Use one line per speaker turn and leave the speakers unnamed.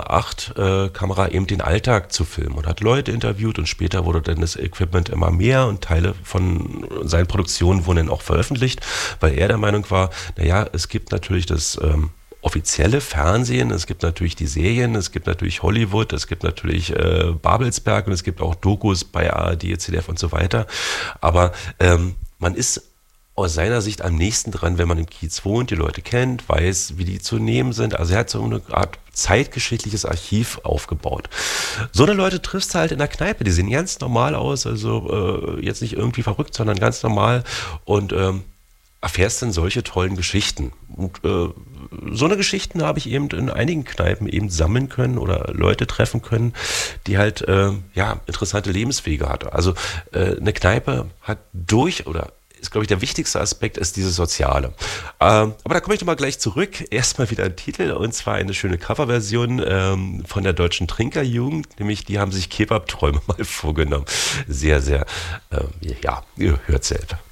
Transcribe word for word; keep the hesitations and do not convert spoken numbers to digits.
einer acht Kamera eben den Alltag zu filmen und hat Leute interviewt und später wurde dann das Equipment immer mehr und Teile von seinen Produktionen wurden dann auch veröffentlicht, weil er der Meinung war, naja, es gibt natürlich das ähm, offizielle Fernsehen, es gibt natürlich die Serien, es gibt natürlich Hollywood, es gibt natürlich äh, Babelsberg und es gibt auch Dokus bei A R D, Z D F und so weiter, aber ähm, man ist aus seiner Sicht am nächsten dran, wenn man im Kiez wohnt, die Leute kennt, weiß, wie die zu nehmen sind. Also er hat so eine Art zeitgeschichtliches Archiv aufgebaut. So eine Leute triffst du halt in der Kneipe, die sehen ganz normal aus, also äh, jetzt nicht irgendwie verrückt, sondern ganz normal und ähm, erfährst dann solche tollen Geschichten. Und äh, so eine Geschichten habe ich eben in einigen Kneipen eben sammeln können oder Leute treffen können, die halt äh, ja interessante Lebenswege hatten. Also äh, eine Kneipe hat durch oder ist, glaube ich, der wichtigste Aspekt ist dieses Soziale. Ähm, aber da komme ich nochmal gleich zurück. Erstmal wieder ein Titel und zwar eine schöne Coverversion ähm, von der Deutschen Trinkerjugend, nämlich die haben sich Kebab-Träume mal vorgenommen. Sehr, sehr, ähm, ja, ihr hört selbst.